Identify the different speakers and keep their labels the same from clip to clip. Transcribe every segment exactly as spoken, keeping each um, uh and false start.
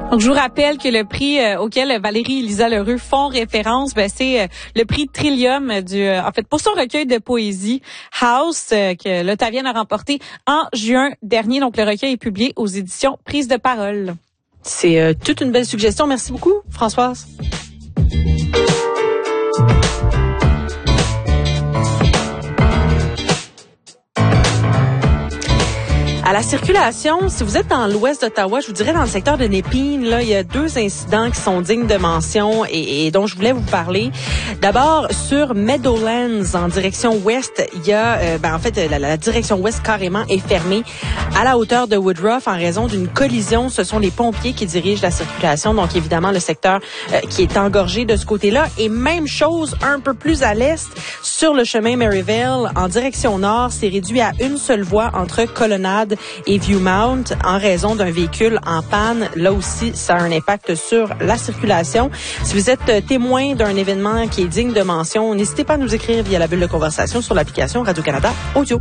Speaker 1: Donc, je vous rappelle que le prix euh, auquel Valérie et Lisa Lheureux font référence, ben, c'est euh, le prix Trillium du, euh, en fait, pour son recueil de poésie House euh, que l'Ottavienne a remporté en juin dernier. Donc, le recueil est publié aux éditions Prise de parole.
Speaker 2: C'est euh, toute une belle suggestion. Merci beaucoup, Françoise. À la circulation, si vous êtes dans l'ouest d'Ottawa, je vous dirais dans le secteur de Népine, là, il y a deux incidents qui sont dignes de mention et, et dont je voulais vous parler. D'abord, sur Meadowlands, en direction ouest, il y a, euh, ben, en fait, la, la direction ouest carrément est fermée à la hauteur de Woodruff en raison d'une collision. Ce sont les pompiers qui dirigent la circulation, donc évidemment le secteur euh, qui est engorgé de ce côté-là. Et même chose un peu plus à l'est, sur le chemin Maryvale, en direction nord, c'est réduit à une seule voie entre Colonnade et Viewmount en raison d'un véhicule en panne. Là aussi, ça a un impact sur la circulation. Si vous êtes témoin d'un événement qui est digne de mention, n'hésitez pas à nous écrire via la bulle de conversation sur l'application Radio-Canada Audio.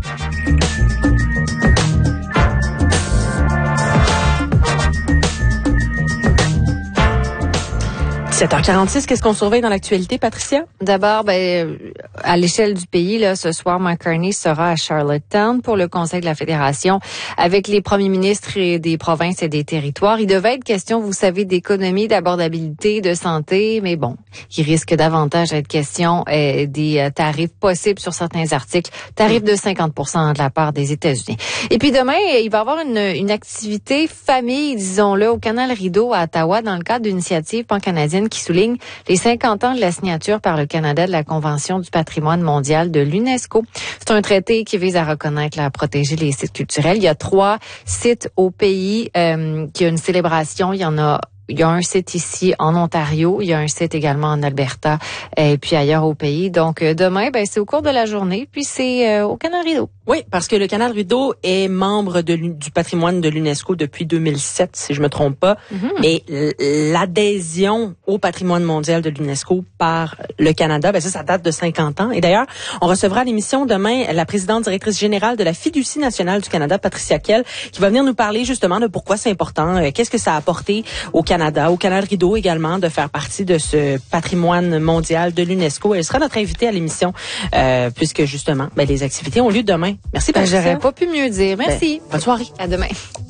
Speaker 2: sept heures quarante-six, qu'est-ce qu'on surveille dans l'actualité, Patricia?
Speaker 3: D'abord, ben, à l'échelle du pays, là, ce soir, Mark Carney sera à Charlottetown pour le Conseil de la Fédération avec les premiers ministres et des provinces et des territoires. Il devait être question, vous savez, d'économie, d'abordabilité, de santé, mais bon, il risque davantage d'être question euh, des euh, tarifs possibles sur certains articles, tarifs de cinquante pour cent de la part des États-Unis. Et puis demain, il va y avoir une, une activité famille, disons-le, au Canal Rideau à Ottawa dans le cadre d'une initiative pan-canadienne qui souligne les cinquante ans de la signature par le Canada de la Convention du patrimoine mondial de l'UNESCO. C'est un traité qui vise à reconnaître, à protéger les sites culturels. Il y a trois sites au pays euh, qui ont une célébration. Il y en a Il y a un site ici en Ontario, il y a un site également en Alberta et puis ailleurs au pays. Donc demain, ben c'est au cours de la journée, puis c'est euh, au Canal Rideau.
Speaker 2: Oui, parce que le Canal Rideau est membre de, du patrimoine de l'UNESCO depuis deux mille sept, si je me trompe pas. Mm-hmm. Et l'adhésion au patrimoine mondial de l'UNESCO par le Canada, ben ça, ça date de cinquante ans. Et d'ailleurs, on recevra à l'émission demain la présidente directrice générale de la Fiducie nationale du Canada, Patricia Kell, qui va venir nous parler justement de pourquoi c'est important, euh, qu'est-ce que ça a apporté au Canada. Canada, au Canal Rideau également, de faire partie de ce patrimoine mondial de l'UNESCO. Elle sera notre invitée à l'émission, euh, puisque justement, ben, les activités ont lieu demain. Merci, Patricia.
Speaker 3: Ben, j'aurais pas pu mieux dire. Merci.
Speaker 2: Ben, bonne soirée.
Speaker 3: À demain.